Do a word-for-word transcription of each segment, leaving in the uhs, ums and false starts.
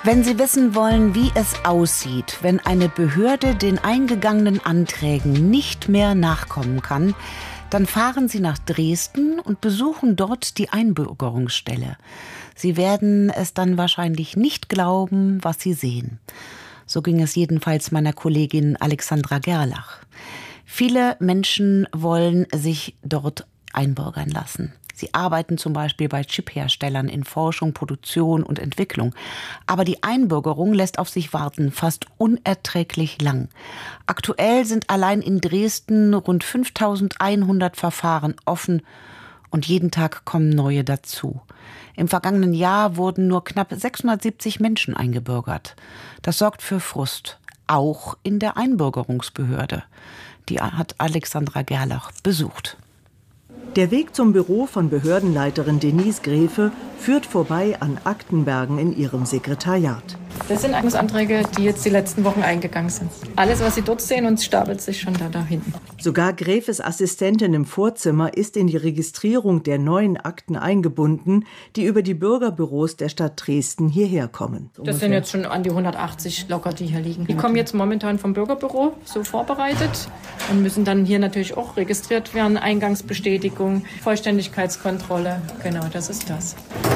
Wenn Sie wissen wollen, wie es aussieht, wenn eine Behörde den eingegangenen Anträgen nicht mehr nachkommen kann, dann fahren Sie nach Dresden und besuchen dort die Einbürgerungsstelle. Sie werden es dann wahrscheinlich nicht glauben, was Sie sehen. So ging es jedenfalls meiner Kollegin Alexandra Gerlach. Viele Menschen wollen sich dort einbürgern lassen. Sie arbeiten zum Beispiel bei Chipherstellern in Forschung, Produktion und Entwicklung. Aber die Einbürgerung lässt auf sich warten, fast unerträglich lang. Aktuell sind allein in Dresden rund fünftausendeinhundert Verfahren offen und jeden Tag kommen neue dazu. Im vergangenen Jahr wurden nur knapp sechshundertsiebzig Menschen eingebürgert. Das sorgt für Frust, auch in der Einbürgerungsbehörde. Die hat Alexandra Gerlach besucht. Der Weg zum Büro von Behördenleiterin Denise Grefe führt vorbei an Aktenbergen in ihrem Sekretariat. Das sind Anträge, die jetzt die letzten Wochen eingegangen sind. Alles, was Sie dort sehen, und stapelt sich schon da, da hinten. Sogar Grefes Assistentin im Vorzimmer ist in die Registrierung der neuen Akten eingebunden, die über die Bürgerbüros der Stadt Dresden hierher kommen. Das ungefähr sind jetzt schon an die hundertachtzig locker, die hier liegen. Die kommen jetzt momentan vom Bürgerbüro so vorbereitet und müssen dann hier natürlich auch registriert werden. Eingangsbestätigung, Vollständigkeitskontrolle, genau, das ist das.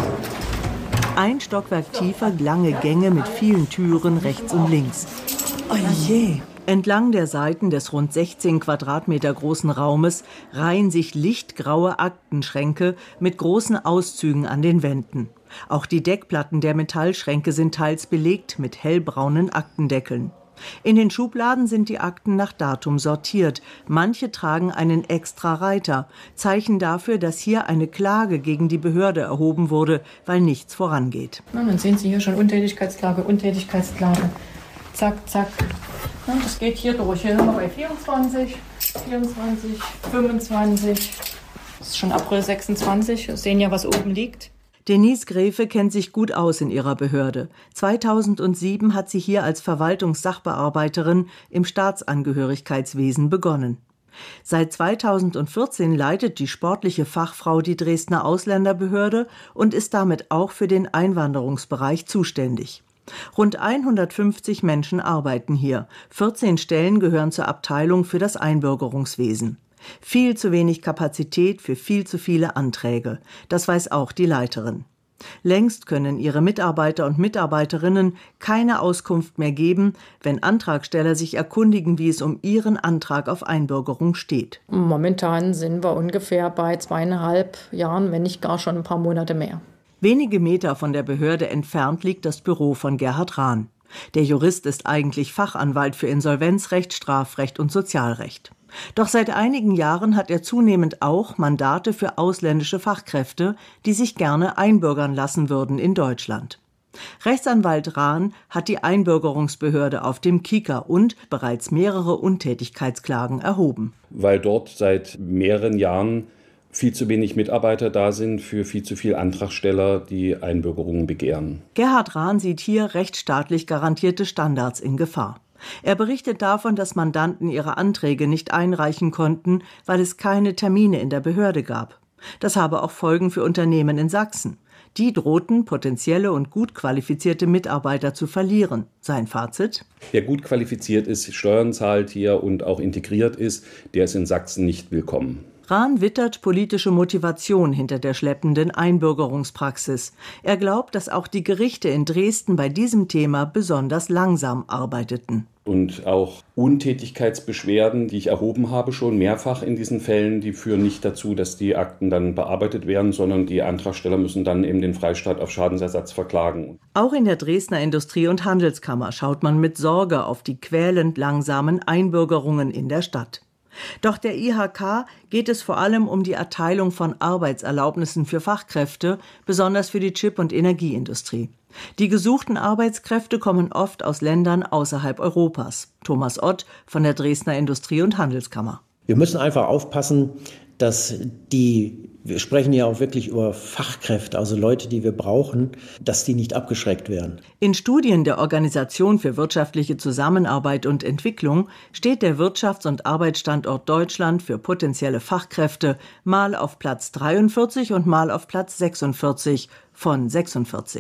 Ein Stockwerk tiefer, lange Gänge mit vielen Türen rechts und links. Oh je! Entlang der Seiten des rund sechzehn Quadratmeter großen Raumes reihen sich lichtgraue Aktenschränke mit großen Auszügen an den Wänden. Auch die Deckplatten der Metallschränke sind teils belegt mit hellbraunen Aktendeckeln. In den Schubladen sind die Akten nach Datum sortiert. Manche tragen einen extra Reiter, Zeichen dafür, dass hier eine Klage gegen die Behörde erhoben wurde, weil nichts vorangeht. Ja, dann sehen Sie hier schon Untätigkeitsklage, Untätigkeitsklage. Zack, zack. Ja, das geht hier durch. Hier sind wir bei vierundzwanzig, vierundzwanzig, fünfundzwanzig. Das ist schon April sechsundzwanzig. Wir sehen ja, was oben liegt. Denise Grefe kennt sich gut aus in ihrer Behörde. zweitausendsieben hat sie hier als Verwaltungssachbearbeiterin im Staatsangehörigkeitswesen begonnen. Seit zweitausendvierzehn leitet die sportliche Fachfrau die Dresdner Ausländerbehörde und ist damit auch für den Einwanderungsbereich zuständig. Rund hundertfünfzig Menschen arbeiten hier. vierzehn Stellen gehören zur Abteilung für das Einbürgerungswesen. Viel zu wenig Kapazität für viel zu viele Anträge. Das weiß auch die Leiterin. Längst können ihre Mitarbeiter und Mitarbeiterinnen keine Auskunft mehr geben, wenn Antragsteller sich erkundigen, wie es um ihren Antrag auf Einbürgerung steht. Momentan sind wir ungefähr bei zweieinhalb Jahren, wenn nicht gar schon ein paar Monate mehr. Wenige Meter von der Behörde entfernt liegt das Büro von Gerhard Rahn. Der Jurist ist eigentlich Fachanwalt für Insolvenzrecht, Strafrecht und Sozialrecht. Doch seit einigen Jahren hat er zunehmend auch Mandate für ausländische Fachkräfte, die sich gerne einbürgern lassen würden in Deutschland. Rechtsanwalt Rahn hat die Einbürgerungsbehörde auf dem Kieker und bereits mehrere Untätigkeitsklagen erhoben. Weil dort seit mehreren Jahren viel zu wenig Mitarbeiter da sind für viel zu viele Antragsteller, die Einbürgerungen begehren. Gerhard Rahn sieht hier rechtsstaatlich garantierte Standards in Gefahr. Er berichtet davon, dass Mandanten ihre Anträge nicht einreichen konnten, weil es keine Termine in der Behörde gab. Das habe auch Folgen für Unternehmen in Sachsen. Die drohten, potenzielle und gut qualifizierte Mitarbeiter zu verlieren. Sein Fazit? Wer gut qualifiziert ist, Steuern zahlt hier und auch integriert ist, der ist in Sachsen nicht willkommen. Rahn wittert politische Motivation hinter der schleppenden Einbürgerungspraxis. Er glaubt, dass auch die Gerichte in Dresden bei diesem Thema besonders langsam arbeiteten. Und auch Untätigkeitsbeschwerden, die ich erhoben habe, schon mehrfach in diesen Fällen, die führen nicht dazu, dass die Akten dann bearbeitet werden, sondern die Antragsteller müssen dann eben den Freistaat auf Schadensersatz verklagen. Auch in der Dresdner Industrie- und Handelskammer schaut man mit Sorge auf die quälend langsamen Einbürgerungen in der Stadt. Doch der I H K geht es vor allem um die Erteilung von Arbeitserlaubnissen für Fachkräfte, besonders für die Chip- und Energieindustrie. Die gesuchten Arbeitskräfte kommen oft aus Ländern außerhalb Europas. Thomas Ott von der Dresdner Industrie- und Handelskammer. Wir müssen einfach aufpassen, dass die, wir sprechen ja auch wirklich über Fachkräfte, also Leute, die wir brauchen, dass die nicht abgeschreckt werden. In Studien der Organisation für wirtschaftliche Zusammenarbeit und Entwicklung steht der Wirtschafts- und Arbeitsstandort Deutschland für potenzielle Fachkräfte mal auf Platz dreiundvierzig und mal auf Platz sechsundvierzig von sechsundvierzig.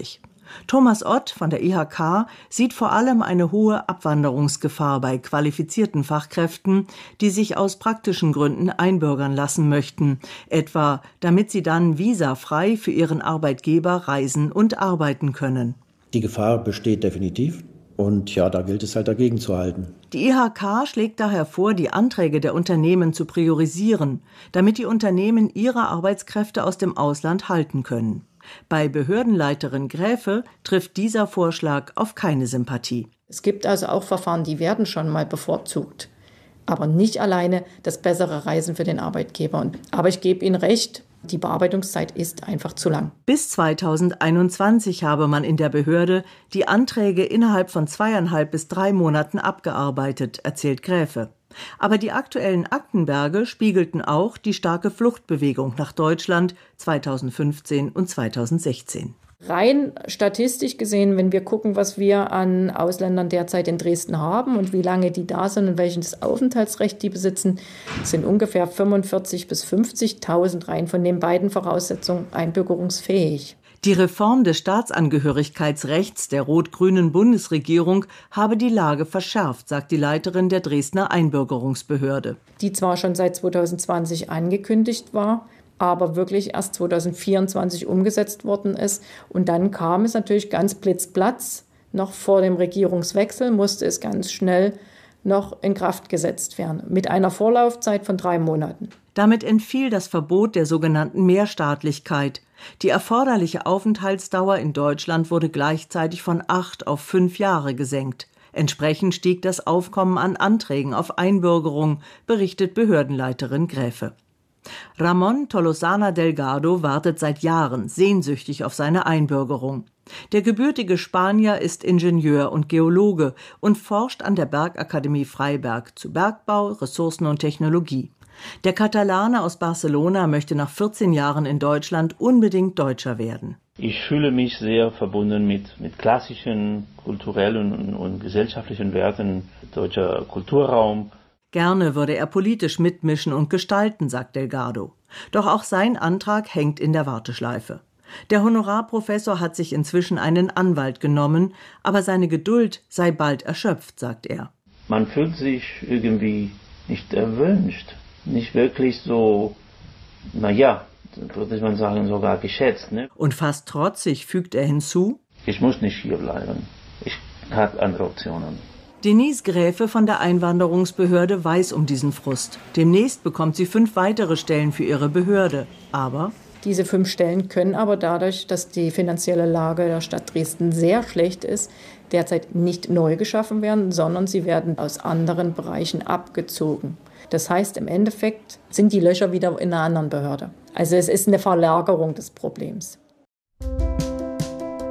Thomas Ott von der I H K sieht vor allem eine hohe Abwanderungsgefahr bei qualifizierten Fachkräften, die sich aus praktischen Gründen einbürgern lassen möchten, etwa damit sie dann visafrei für ihren Arbeitgeber reisen und arbeiten können. Die Gefahr besteht definitiv. Und ja, da gilt es halt dagegen zu halten. Die I H K schlägt daher vor, die Anträge der Unternehmen zu priorisieren, damit die Unternehmen ihre Arbeitskräfte aus dem Ausland halten können. Bei Behördenleiterin Gräfe trifft dieser Vorschlag auf keine Sympathie. Es gibt also auch Verfahren, die werden schon mal bevorzugt, aber nicht alleine das bessere Reisen für den Arbeitgeber. Aber ich gebe Ihnen recht, die Bearbeitungszeit ist einfach zu lang. Bis zweitausendeinundzwanzig habe man in der Behörde die Anträge innerhalb von zweieinhalb bis drei Monaten abgearbeitet, erzählt Gräfe. Aber die aktuellen Aktenberge spiegelten auch die starke Fluchtbewegung nach Deutschland zweitausendfünfzehn und zweitausendsechzehn. Rein statistisch gesehen, wenn wir gucken, was wir an Ausländern derzeit in Dresden haben und wie lange die da sind und welches Aufenthaltsrecht die besitzen, sind ungefähr fünfundvierzigtausend bis fünfzigtausend rein von den beiden Voraussetzungen einbürgerungsfähig. Die Reform des Staatsangehörigkeitsrechts der rot-grünen Bundesregierung habe die Lage verschärft, sagt die Leiterin der Dresdner Einbürgerungsbehörde. Die zwar schon seit zweitausendzwanzig angekündigt war, aber wirklich erst zweitausendvierundzwanzig umgesetzt worden ist. Und dann kam es natürlich ganz blitzplatz. Noch vor dem Regierungswechsel musste es ganz schnell noch in Kraft gesetzt werden, mit einer Vorlaufzeit von drei Monaten. Damit entfiel das Verbot der sogenannten Mehrstaatlichkeit. Die erforderliche Aufenthaltsdauer in Deutschland wurde gleichzeitig von acht auf fünf Jahre gesenkt. Entsprechend stieg das Aufkommen an Anträgen auf Einbürgerung, berichtet Behördenleiterin Gräfe. Ramon Tolosana Delgado wartet seit Jahren sehnsüchtig auf seine Einbürgerung. Der gebürtige Spanier ist Ingenieur und Geologe und forscht an der Bergakademie Freiberg zu Bergbau, Ressourcen und Technologie. Der Katalane aus Barcelona möchte nach vierzehn Jahren in Deutschland unbedingt Deutscher werden. Ich fühle mich sehr verbunden mit, mit klassischen, kulturellen und, und gesellschaftlichen Werten, deutscher Kulturraum. Gerne würde er politisch mitmischen und gestalten, sagt Delgado. Doch auch sein Antrag hängt in der Warteschleife. Der Honorarprofessor hat sich inzwischen einen Anwalt genommen, aber seine Geduld sei bald erschöpft, sagt er. Man fühlt sich irgendwie nicht erwünscht, nicht wirklich so, naja, würde man sagen, sogar geschätzt. Ne? Und fast trotzig fügt er hinzu: Ich muss nicht hier bleiben. Ich habe andere Optionen. Denise Gräfe von der Einwanderungsbehörde weiß um diesen Frust. Demnächst bekommt sie fünf weitere Stellen für ihre Behörde. Aber diese fünf Stellen können aber dadurch, dass die finanzielle Lage der Stadt Dresden sehr schlecht ist, derzeit nicht neu geschaffen werden, sondern sie werden aus anderen Bereichen abgezogen. Das heißt, im Endeffekt sind die Löcher wieder in einer anderen Behörde. Also es ist eine Verlagerung des Problems.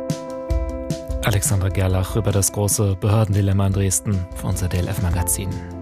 Alexandra Gerlach über das große Behördendilemma in Dresden für unser D L F-Magazin.